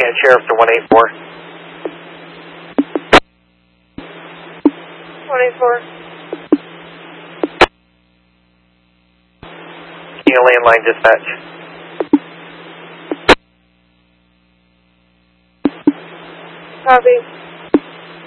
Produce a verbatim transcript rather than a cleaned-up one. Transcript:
Buchanan Sheriff to one eight four. one eight four. Kenya landline dispatch. Copy.